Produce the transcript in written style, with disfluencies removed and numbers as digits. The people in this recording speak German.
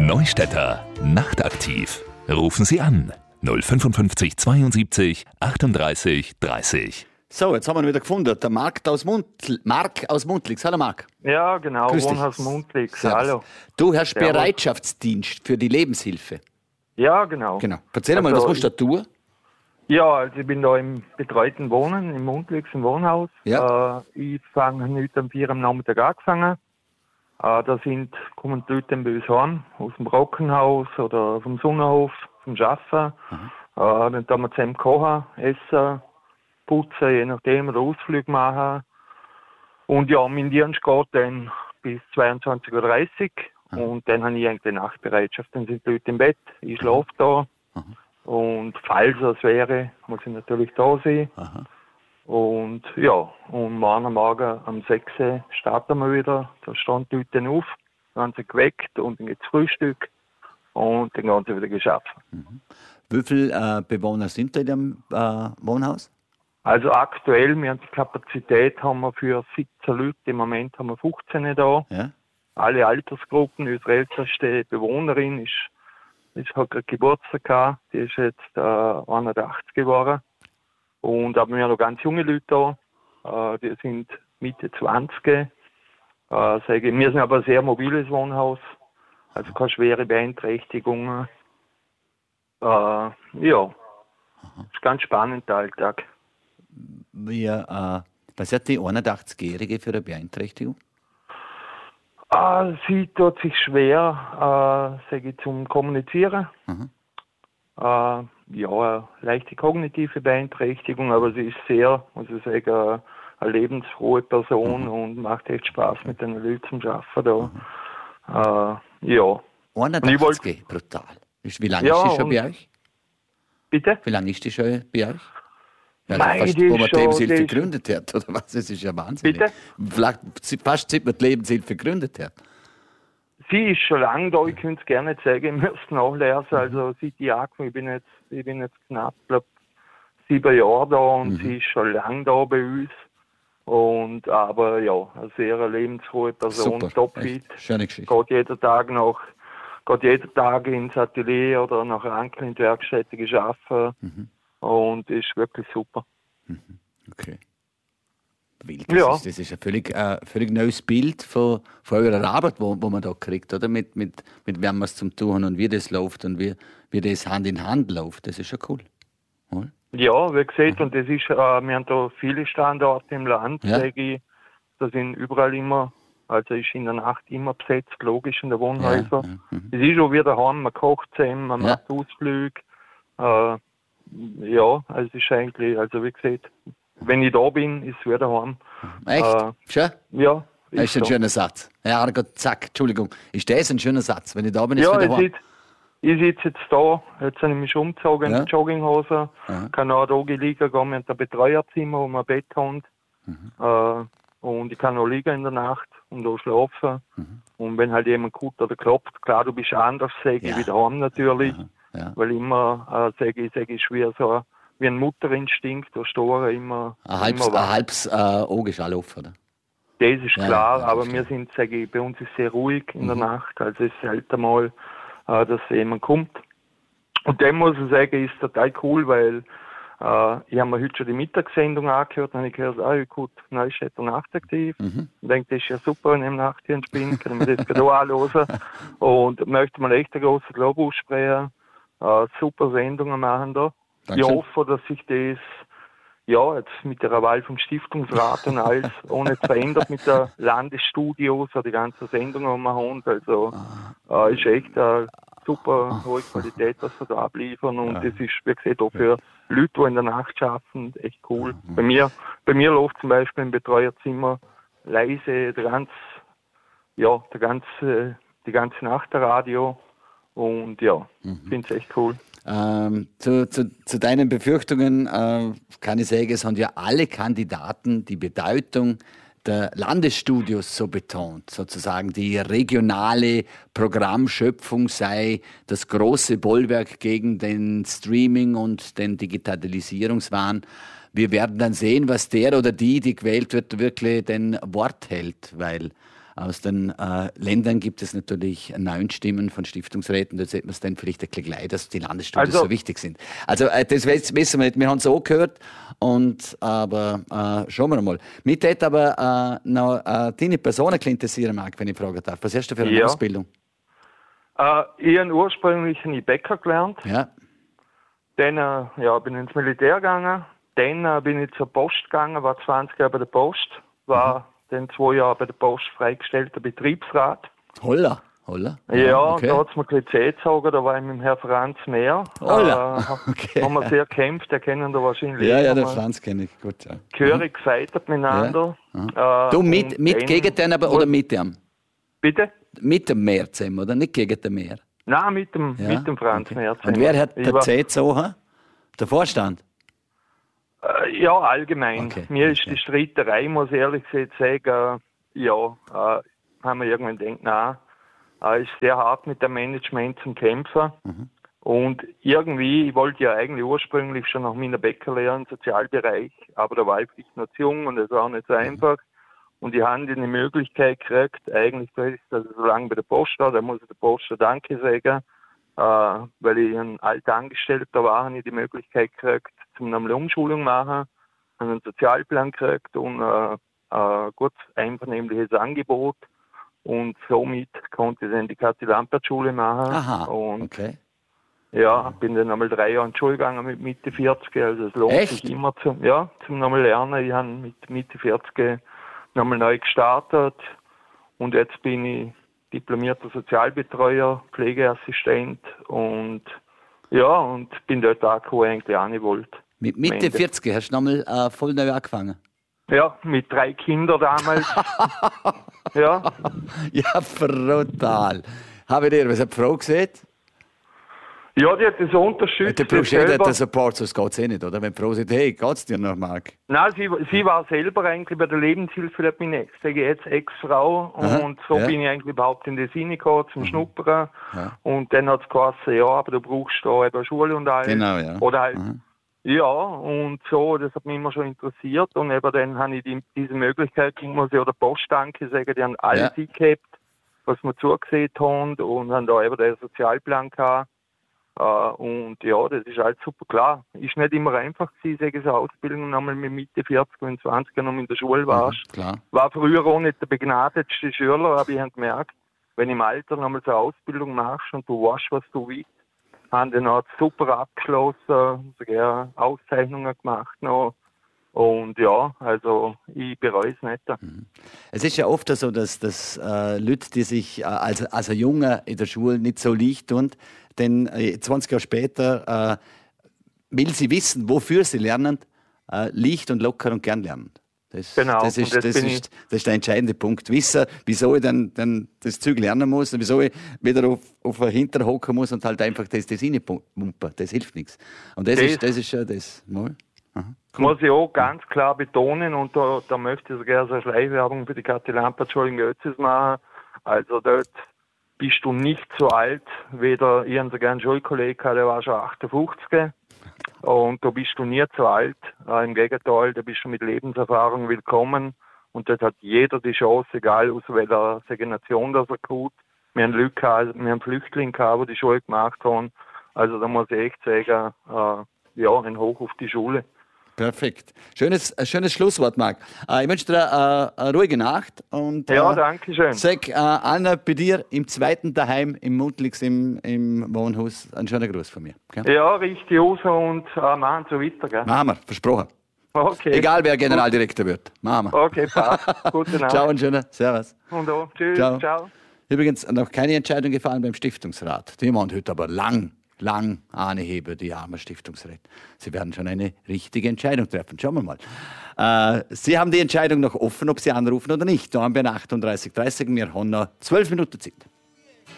Neustädter Nachtaktiv. Rufen Sie an 055 72 38 30. So, jetzt haben wir ihn wieder gefunden. Der Marc aus Muntlix. Hallo Marc. Ja, genau, Grüß dich. Wohnhaus Muntlix. Servus. Hallo. Du hast Servus. Bereitschaftsdienst für die Lebenshilfe. Ja, genau. Genau. Erzähl mal, was musst du da tun? Ja, also ich bin da im betreuten Wohnen, im Muntlix, im Wohnhaus. Ja. Ich fange heute um 4 am Nachmittag angefangen. Kommen die Leute bei uns heim, aus dem Brockenhaus oder vom Sonnenhof, vom Schaffen. Dann tun wir zusammen kochen, essen, putzen, je nachdem, oder Ausflüge machen. Und ja, mein Dienst geht dann bis 22:30 Uhr. Und dann habe ich eigentlich Nachtbereitschaft. Dann sind die Leute im Bett, ich schlafe da. Und falls es wäre, muss ich natürlich da sein. Und ja, und morgen am Morgen um 6 Uhr starten wir wieder. Da stehen die Leute auf, dann werden sie geweckt und dann gibt es Frühstück. Und dann gehen sie wieder geschafft. Wie viele Bewohner sind da in dem Wohnhaus? Also aktuell, wir haben die Kapazität haben wir für 17 Leute. Im Moment haben wir 15 da. Ja. Alle Altersgruppen. Unsere älteste Bewohnerin hat gerade Geburtstag gehabt. Die ist jetzt 81 geworden. Und aber wir haben noch ganz junge Leute da. Die sind Mitte 20. Wir sind aber ein sehr mobiles Wohnhaus. Also keine schwere Beeinträchtigungen. Ja, ist ganz spannend der Alltag. Was hat die 81-Jährige für eine Beeinträchtigung? Sie tut sich schwer, zum Kommunizieren. Eine leichte kognitive Beeinträchtigung, aber sie ist sehr, muss ich sagen, eine lebensfrohe Person und macht echt Spaß mit den Leuten zum Arbeiten da. Ja. 81, brutal. Wie lange ist die schon bei euch? Bitte? Wie lange ist die schon bei euch? Ja, Nein, fast, die wo man ist die schon- Lebenshilfe die ist- gegründet hat, oder was? Das ist ja Wahnsinn. Bitte? Vielleicht fast seit man die Lebenshilfe gegründet hat. Sie ist schon lange da, ich könnte es gerne nicht sagen, ich müsste es nachlesen. Also seit ich angefangen ich bin jetzt knapp, glaube 7 Jahre da und sie ist schon lange da bei uns. Aber ja, eine sehr lebensfrohe Person, Super, topfit. echt schöne Geschichte. Geht jeden Tag ins Atelier oder nach Ankel in die Werkstätte arbeiten. Und ist wirklich super. Okay. Wild, Ja. das ist ein völlig neues Bild von eurer Arbeit, wo man da kriegt, oder? Mit wem wir es zum tun haben und wie das läuft und wie das Hand in Hand läuft. Das ist schon cool. Oder? Ja, wie gesagt, und das ist, wir haben da viele Standorte im Land, Ja. sage ich. Da sind überall immer, also ist in der Nacht immer besetzt, logisch in den Wohnhäusern. Es ist auch wieder heim, man kocht zusammen, man macht Ausflüge. Ja, also es ist eigentlich, also wie gesagt, wenn ich da bin, ist es wieder heim. Echt? Schon? Ja. Das ist ein so. schöner Satz. Ja, zack, Entschuldigung. Ist das ein schöner Satz? Wenn ich da bin, ist es Ja, wieder heim. ich sitze jetzt da, jetzt habe ich mich umgezogen in Ja. die Jogginghose, kann auch da liegen gehen, wir haben ein Betreuerzimmer, wo wir ein Bett haben. Und ich kann auch liegen in der Nacht und auch schlafen. Und wenn halt jemand guckt oder klopft, klar, du bist anders, sage ich, wie daheim natürlich. Ja. Weil immer, sage ich, schwer so wie ein Mutterinstinkt, der Store immer. Ein immer wach. halbes Auge ist auch offen, oder? Das ist Ja, klar, ja, aber das wir sind, sage ich, bei uns ist sehr ruhig in der Nacht. Also es ist selten mal, dass jemand kommt. Und dem muss ich sagen, ist total cool, weil ich habe mir heute schon die Mittagssendung angehört und habe ich gehört, gut, Neustädter Nachtaktiv. Ich denke, das ist ja super, wenn ich im Nachtdienst bin, kann ich mir das gerade anhören. Und möchte mal echt ein großes Lob aussprechen. Super Sendungen machen da. Ich Dankeschön. hoffe, dass sich das jetzt mit der Wahl vom Stiftungsrat und alles auch nicht verändert mit der Landesstudios oder die ganzen Sendungen, die wir haben. Also ist echt eine super hohe Qualität, was wir da abliefern. Und das ist, wie gesagt, auch für Leute, die in der Nacht arbeiten, echt cool. Bei mir läuft zum Beispiel im Betreuerzimmer leise die ganze Nacht der Radio. Und ja, finde es echt cool. Zu deinen Befürchtungen kann ich sagen, es haben ja alle Kandidaten die Bedeutung der Landesstudios so betont. Sozusagen die regionale Programmschöpfung sei das große Bollwerk gegen den Streaming und den Digitalisierungswahn. Wir werden dann sehen, was der oder die gewählt wird, wirklich den Wort hält, weil Aus den Ländern gibt es natürlich 9 Stimmen von Stiftungsräten. Da sieht man es dann vielleicht ein bisschen gleich, dass die Landesstudios so wichtig sind. Also das wissen wir nicht. Wir haben es auch gehört. Aber schauen wir mal. Mich hätte aber noch deine Person interessieren, Marc, wenn ich fragen darf. Was hast du für eine Ausbildung? Ich habe ursprünglich einen Bäcker gelernt. Ja. Dann bin ich ins Militär gegangen. Dann bin ich zur Post gegangen, war 20 Jahre bei der Post. War dann 2 Jahre bei der Post freigestellter Betriebsrat. Holla. Ja, okay. Da hat es mir ein bisschen gezogen, da war ich mit dem Herrn Franz mehr. Okay. Haben wir sehr gekämpft, der kennen da wahrscheinlich. Ja, der Franz kenne ich gut. Ja. Gehörig gefeitet miteinander. Ja. Du mit gegen den aber oder mit dem? Bitte? Mit dem Meer zusammen, oder? Nicht gegen den Meer? Nein, mit dem Franz Meer zusammen. Und wer hat der C gezogen? Der Vorstand? Ja, allgemein. Okay. Mir ist die Streiterei, muss ich ehrlich gesagt sagen, haben wir irgendwann gedacht, ist sehr hart mit dem Management zum Kämpfen. Und irgendwie, ich wollte ja eigentlich ursprünglich schon nach meiner Bäckerlehre im Sozialbereich, aber da war ich noch zu jung und es war auch nicht so einfach. Und ich habe die Möglichkeit gekriegt, eigentlich, dass ich so lange bei der Post war, da muss ich der Post Danke sagen, weil ich ein alter Angestellter war, habe ich die Möglichkeit gekriegt, zum eine Umschulung machen, habe einen Sozialplan gekriegt und ein gut einvernehmliches Angebot. Und somit konnte ich dann die Kathi-Lampert-Schule machen. Aha, und okay. Ja, bin dann einmal 3 Jahre in die Schule gegangen mit Mitte 40, also es lohnt sich immer zum nochmal lernen. Ich habe mit Mitte 40 nochmal neu gestartet und jetzt bin ich diplomierter Sozialbetreuer, Pflegeassistent und bin dort angekommen, eigentlich auch nicht wollte. Mit Mitte 40 hast du nochmal voll neu angefangen? Ja, mit 3 Kindern damals. Ja, brutal. Habe ich dir was eine Frau gesehen? Ja, die hat das unterstützt. Du brauchst jeder den Support, sonst geht es nicht, oder? Wenn die Frau sagt, hey, geht's dir noch, Marc? Nein, sie war selber eigentlich bei der Lebenshilfe, meine jetzt Ex-Frau. Und so bin ich eigentlich überhaupt in das reingekommen, zum Schnuppern. Ja. Und dann hat es geheißen, aber du brauchst da eben Schule und alles. Genau, ja. Oder halt, und so, das hat mich immer schon interessiert. Und eben dann habe ich diese Möglichkeit, ich muss ja der Post Danke sagen, die haben alles eingehabt, was wir zugesehen haben. Und haben da eben den Sozialplan gehabt. Und das ist halt super klar. Ist nicht immer einfach gewesen, sage ich, so Ausbildung nochmal mit Mitte 40, wenn du 20 noch in der Schule warst. Klar. War früher auch nicht der begnadetste Schüler, aber ich habe gemerkt, wenn du im Alter nochmal so eine Ausbildung machst und du weißt, was du willst, haben dann auch super abgeschlossen, sogar Auszeichnungen gemacht noch. Und also ich bereue es nicht. Es ist ja oft so, dass Leute, die sich als ein Junge in der Schule nicht so leicht tun, denn 20 Jahre später, weil sie wissen, wofür sie lernen, leicht und locker und gern lernen. Das ist der entscheidende Punkt. Wissen, wieso ich dann das Zeug lernen muss und wieso ich wieder auf den Hintern hocken muss und halt einfach das reinpumpen. Das hilft nichts. Und das ist ja das. Mal. Aha, cool. Muss ich auch ganz klar betonen, und da möchte ich sogar so eine Schleichwerbung für die Kathi-Lampert-Schule in Götzis machen. Also dort bist du nicht so alt, weder ich habe sogar einen Schulkollegen, der war schon 58. Und da bist du nie zu alt. Im Gegenteil, da bist du mit Lebenserfahrung willkommen. Und dort hat jeder die Chance, egal aus welcher Nation das er kommt. Wir haben Leute gehabt, wir haben Flüchtlinge gehabt, die die Schule gemacht haben. Also da muss ich echt sagen, ein Hoch auf die Schule. Perfekt. Schönes Schlusswort, Marc. Ich wünsche dir eine ruhige Nacht. Und, danke schön. Sag Anna bei dir im zweiten daheim, im Mundlix, im Wohnhaus, einen schönen Gruß von mir. Okay? Ja, richtig aus und machen so weiter. Gell? Machen wir, versprochen. Okay. Egal wer Generaldirektor wird. Machen wir. Okay, passt. Gute Nacht. Ciao und schöner. Servus. Und auch. Tschüss. Ciao. Übrigens noch keine Entscheidung gefallen beim Stiftungsrat. Die machen heute aber lang anheben, die armen Stiftungsräte. Sie werden schon eine richtige Entscheidung treffen. Schauen wir mal. Sie haben die Entscheidung noch offen, ob Sie anrufen oder nicht. Da haben wir 38:30. Wir haben noch 12 Minuten Zeit.